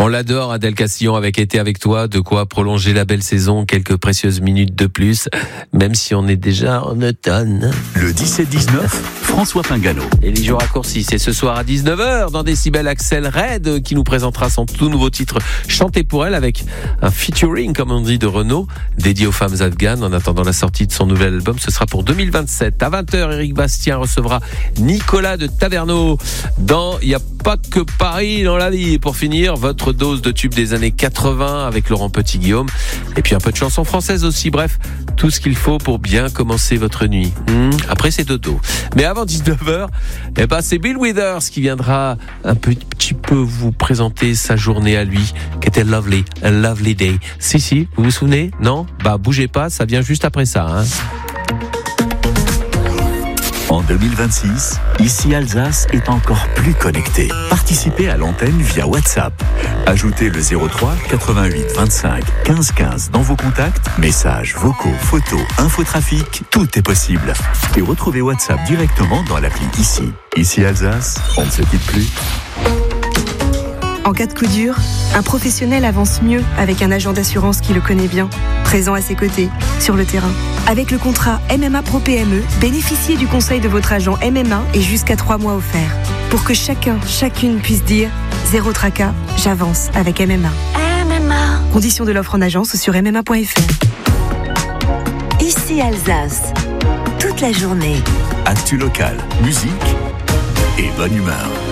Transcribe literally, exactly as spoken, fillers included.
On l'adore, Adèle Castillon, avec Été avec toi, de quoi prolonger la belle saison, quelques précieuses minutes de plus, même si on est déjà en automne. Le dix-sept dix-neuf, François Pingano. Et les jours raccourcis, c'est ce soir à dix-neuf heures dans Décibel, Axel Red qui nous présentera son tout nouveau titre Chanté pour elle, avec un featuring, comme on dit, de Renaud, dédié aux femmes afghanes. En attendant la sortie de son nouvel album, ce sera pour deux mille vingt-sept. À vingt heures, Éric Bastien recevra Nicolas de Taverneau dans Il n'y a pas que Paris dans la vie. Et pour finir, votre dose de tubes des années quatre-vingts avec Laurent Petit-Guillaume. Et puis un peu de chansons françaises aussi. Bref, tout ce qu'il faut pour bien commencer votre nuit. Mmh. Après, c'est dodo. Mais avant dix-neuf heures, eh ben, c'est Bill Withers qui viendra un petit peu vous présenter sa journée à lui, qui était lovely, a lovely day. Si, si, vous vous souvenez? Non? Bah, bougez pas, ça vient juste après ça, hein. En deux mille vingt-six, ici Alsace est encore plus connectée. Participez à l'antenne via WhatsApp. Ajoutez le zéro trois quatre-vingt-huit vingt-cinq quinze quinze dans vos contacts. Messages, vocaux, photos, infotrafic, tout est possible. Et retrouvez WhatsApp directement dans l'appli Ici. Ici Alsace, on ne se quitte plus. En cas de coup dur, un professionnel avance mieux avec un agent d'assurance qui le connaît bien, présent à ses côtés, sur le terrain. Avec le contrat M M A Pro P M E, bénéficiez du conseil de votre agent M M A et jusqu'à trois mois offerts. Pour que chacun, chacune puisse dire « Zéro tracas, j'avance avec M M A ». M M A. Conditions de l'offre en agence ou sur m m a point f r. Ici Alsace, toute la journée. Actu local, musique et bonne humeur.